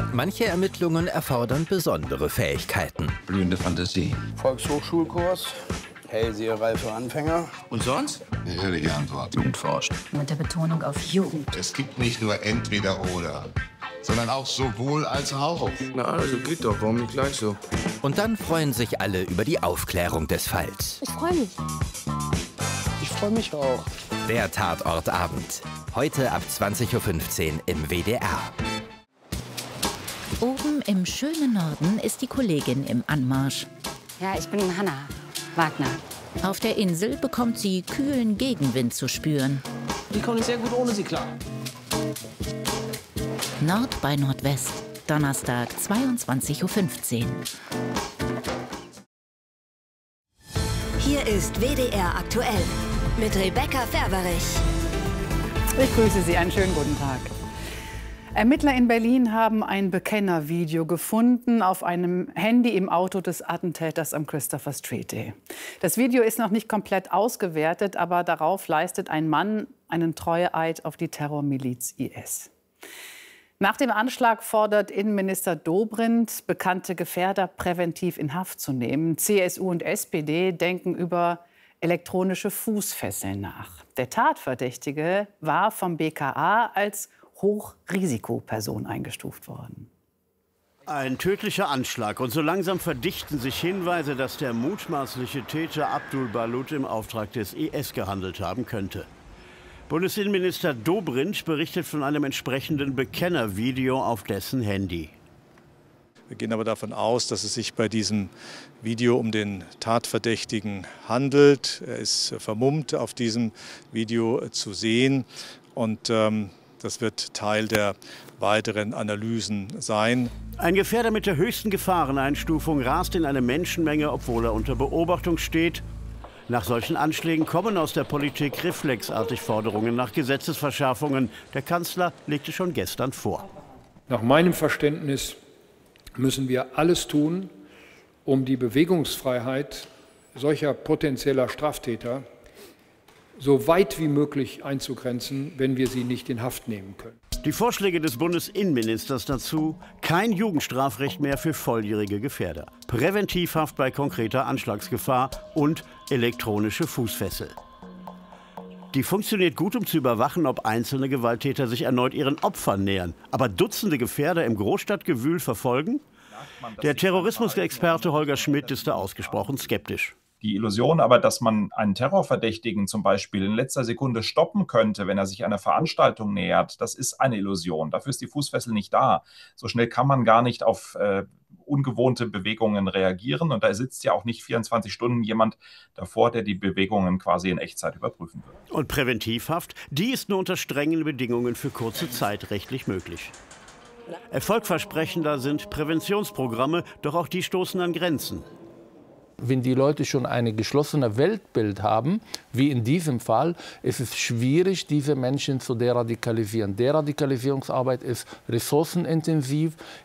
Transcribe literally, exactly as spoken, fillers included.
Manche Ermittlungen erfordern besondere Fähigkeiten. Blühende Fantasie. Volkshochschulkurs, Hellseherei für Anfänger. Und sonst? Eine ehrliche Antwort. Jugend forscht. Mit der Betonung auf Jugend. Es gibt nicht nur entweder oder, sondern auch sowohl als auch. Na, also geht doch, warum nicht gleich so? Und dann freuen sich alle über die Aufklärung des Falls. Ich freue mich. Ich freue mich auch. Der Tatortabend. Heute ab zwanzig Uhr fünfzehn im W D R. Oben im schönen Norden ist die Kollegin im Anmarsch. Ja, ich bin Hanna Wagner. Auf der Insel bekommt sie kühlen Gegenwind zu spüren. Ich komme sehr gut ohne sie klar. Nord bei Nordwest, Donnerstag, zweiundzwanzig Uhr fünfzehn. Hier ist W D R aktuell mit Rebecca Ferberich. Ich grüße Sie, einen schönen guten Tag. Ermittler in Berlin haben ein Bekennervideo gefunden auf einem Handy im Auto des Attentäters am Christopher Street Day. Das Video ist noch nicht komplett ausgewertet, aber darauf leistet ein Mann einen Treueeid auf die Terrormiliz I S. Nach dem Anschlag fordert Innenminister Dobrindt, bekannte Gefährder präventiv in Haft zu nehmen. C S U und S P D denken über elektronische Fußfesseln nach. Der Tatverdächtige war vom B K A als Hochrisikoperson eingestuft worden. Ein tödlicher Anschlag. Und so langsam verdichten sich Hinweise, dass der mutmaßliche Täter Abdul Balut im Auftrag des I S gehandelt haben könnte. Bundesinnenminister Dobrindt berichtet von einem entsprechenden Bekennervideo auf dessen Handy. Wir gehen aber davon aus, dass es sich bei diesem Video um den Tatverdächtigen handelt. Er ist vermummt auf diesem Video zu sehen und ähm, das wird Teil der weiteren Analysen sein. Ein Gefährder mit der höchsten Gefahreneinstufung rast in eine Menschenmenge, obwohl er unter Beobachtung steht. Nach solchen Anschlägen kommen aus der Politik reflexartig Forderungen nach Gesetzesverschärfungen. Der Kanzler legte schon gestern vor. Nach meinem Verständnis müssen wir alles tun, um die Bewegungsfreiheit solcher potenzieller Straftäter so weit wie möglich einzugrenzen, wenn wir sie nicht in Haft nehmen können. Die Vorschläge des Bundesinnenministers dazu: kein Jugendstrafrecht mehr für volljährige Gefährder, Präventivhaft bei konkreter Anschlagsgefahr und elektronische Fußfessel. Die funktioniert gut, um zu überwachen, ob einzelne Gewalttäter sich erneut ihren Opfern nähern. Aber Dutzende Gefährder im Großstadtgewühl verfolgen? Der Terrorismusexperte Holger Schmidt ist da ausgesprochen skeptisch. Die Illusion aber, dass man einen Terrorverdächtigen zum Beispiel in letzter Sekunde stoppen könnte, wenn er sich einer Veranstaltung nähert, das ist eine Illusion. Dafür ist die Fußfessel nicht da. So schnell kann man gar nicht auf äh, ungewohnte Bewegungen reagieren. Und da sitzt ja auch nicht vierundzwanzig Stunden jemand davor, der die Bewegungen quasi in Echtzeit überprüfen wird. Und Präventivhaft, die ist nur unter strengen Bedingungen für kurze Zeit rechtlich möglich. Erfolgversprechender sind Präventionsprogramme, doch auch die stoßen an Grenzen. Wenn die Leute schon ein geschlossenes Weltbild haben, wie in diesem Fall, ist es schwierig, diese Menschen zu deradikalisieren. Deradikalisierungsarbeit ist ressourcenintensiv,